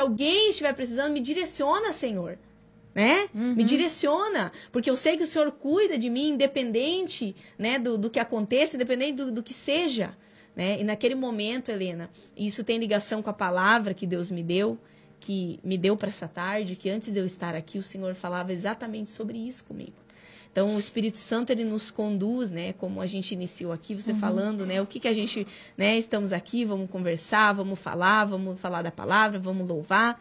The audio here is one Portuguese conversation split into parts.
alguém estiver precisando, me direciona, Senhor. Né? Me direciona, porque eu sei que o Senhor cuida de mim, independente, né, do que aconteça, independente do que seja. Né? E naquele momento, Helena, isso tem ligação com a palavra que Deus me deu, que me deu para essa tarde, que antes de eu estar aqui, o Senhor falava exatamente sobre isso comigo. Então, o Espírito Santo, ele nos conduz, né? Como a gente iniciou aqui, você falando, né? O que a gente, né? Estamos aqui, vamos conversar, vamos falar da palavra, vamos louvar.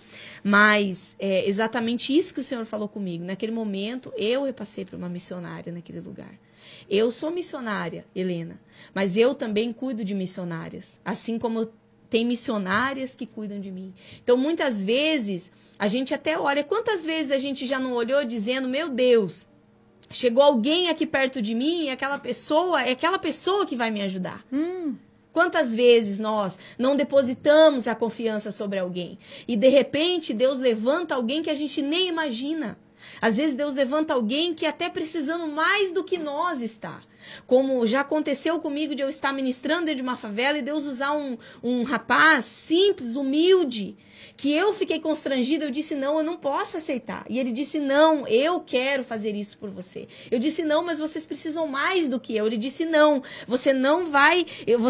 Mas é exatamente isso que o Senhor falou comigo. Naquele momento, eu repassei para uma missionária naquele lugar. Eu sou missionária, Helena, mas eu também cuido de missionárias. Assim como tem missionárias que cuidam de mim. Então, muitas vezes, a gente até olha... Quantas vezes a gente já não olhou dizendo, meu Deus... Chegou alguém aqui perto de mim e aquela pessoa é aquela pessoa que vai me ajudar. Quantas vezes nós não depositamos a confiança sobre alguém e, de repente, Deus levanta alguém que a gente nem imagina. Às vezes, Deus levanta alguém que até precisando mais do que nós está. Como já aconteceu comigo de eu estar ministrando dentro de uma favela e Deus usar um rapaz simples, humilde, que eu fiquei constrangida, eu disse, não, eu não posso aceitar. E ele disse, não, eu quero fazer isso por você. Eu disse, não, mas vocês precisam mais do que eu. Ele disse, não, você não vai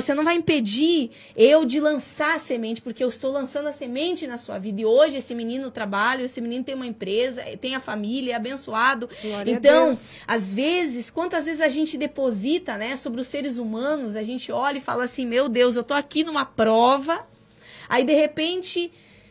impedir eu de lançar a semente, porque eu estou lançando a semente na sua vida. E hoje esse menino trabalha, esse menino tem uma empresa, tem a família, é abençoado. Glória então, a Deus. às vezes, quantas vezes a gente deposita, né, sobre os seres humanos, a gente olha e fala assim, meu Deus, eu tô aqui numa prova, aí de repente...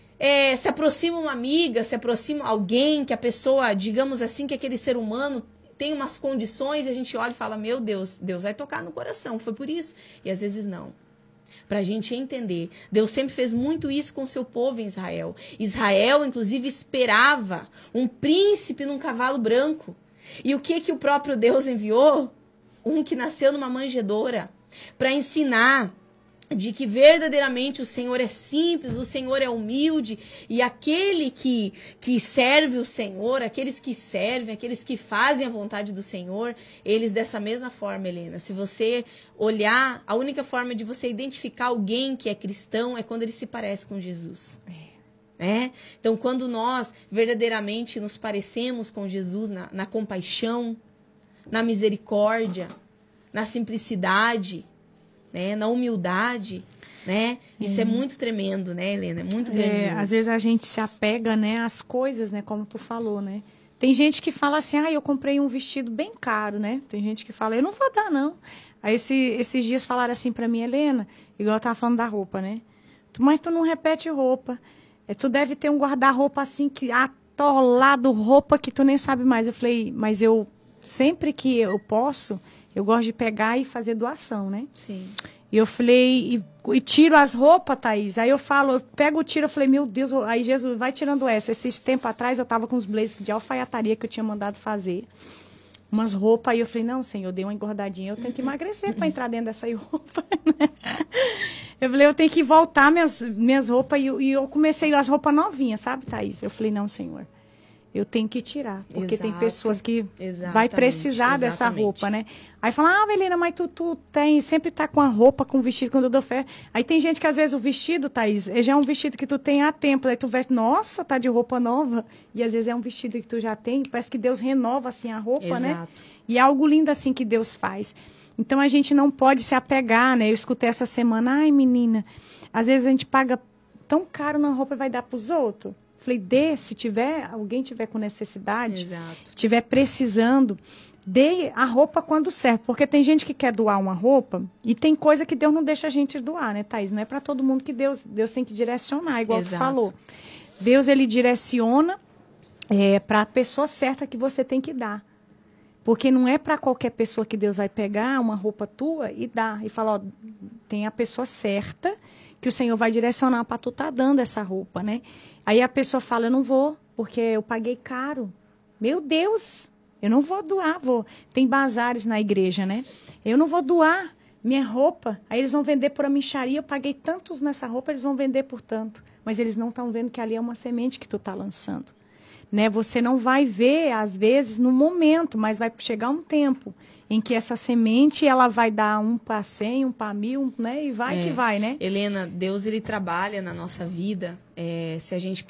se aproxima uma amiga, se aproxima alguém que a pessoa, digamos assim, que aquele ser humano tem umas condições e a gente olha e fala, meu Deus, Deus vai tocar no coração, foi por isso. E às vezes não. Para a gente entender. Deus sempre fez muito isso com o seu povo em Israel. Israel, inclusive, esperava um príncipe num cavalo branco. E o que o próprio Deus enviou? Um que nasceu numa manjedoura para ensinar de que verdadeiramente o Senhor é simples, o Senhor é humilde, e aquele que serve o Senhor, aqueles que servem, aqueles que fazem a vontade do Senhor, eles dessa mesma forma, Helena, se você olhar, a única forma de você identificar alguém que é cristão é quando ele se parece com Jesus. Então, quando nós verdadeiramente nos parecemos com Jesus na compaixão, na misericórdia, na simplicidade, né, na humildade, né? Isso é muito tremendo, né, Helena? É muito grandioso. Às vezes a gente se apega, né, às coisas, né, como tu falou, né? Tem gente que fala assim, eu comprei um vestido bem caro, né? Tem gente que fala, eu não vou dar, não. Aí esses dias falaram assim pra mim, Helena, igual eu tava falando da roupa, né? Mas tu não repete roupa. Tu deve ter um guarda-roupa assim, que atolado, roupa que tu nem sabe mais. Eu falei, mas eu, sempre que eu posso... Eu gosto de pegar e fazer doação, né? Sim. E eu falei, e tiro as roupas, Thaís. Aí eu pego, tiro, eu falei, meu Deus, aí Jesus, vai tirando essa. Esses tempos atrás eu tava com uns blazers de alfaiataria que eu tinha mandado fazer. Umas roupas, aí eu falei, não, Senhor, eu dei uma engordadinha, eu tenho que emagrecer para entrar dentro dessa roupa, né? Eu falei, eu tenho que voltar minhas roupas, e eu comecei as roupas novinhas, sabe, Thaís? Eu falei, não, Senhor. Eu tenho que tirar, porque tem pessoas que vai precisar dessa roupa, né? Aí fala, Helena, mas tu sempre tá com a roupa, com o vestido, quando eu dou fé. Aí tem gente que às vezes o vestido, Thaís, já é um vestido que tu tem há tempo, aí tu veste, nossa, tá de roupa nova. E às vezes é um vestido que tu já tem, parece que Deus renova assim a roupa, né? E é algo lindo assim que Deus faz. Então a gente não pode se apegar, né? Eu escutei essa semana, menina, às vezes a gente paga tão caro na roupa e vai dar pros outros. Falei, se alguém tiver com necessidade, tiver precisando, dê a roupa quando serve. Porque tem gente que quer doar uma roupa e tem coisa que Deus não deixa a gente doar, né, Thaís? Não é para todo mundo que Deus tem que direcionar, igual você falou. Deus, ele direciona para a pessoa certa que você tem que dar. Porque não é para qualquer pessoa que Deus vai pegar uma roupa tua e dar. E falar, tem a pessoa certa que o Senhor vai direcionar para tu estar dando essa roupa, né? Aí a pessoa fala, eu não vou, porque eu paguei caro. Meu Deus, eu não vou doar, Tem bazares na igreja, né? Eu não vou doar minha roupa. Aí eles vão vender por a mixaria, eu paguei tantos nessa roupa, eles vão vender por tanto. Mas eles não estão vendo que ali é uma semente que tu tá lançando. Né? Você não vai ver, às vezes, no momento, mas vai chegar um tempo em que essa semente, ela vai dar 1 para 100, 1 para 1000, né? E vai que vai, né? Helena, Deus, ele trabalha na nossa vida, se a gente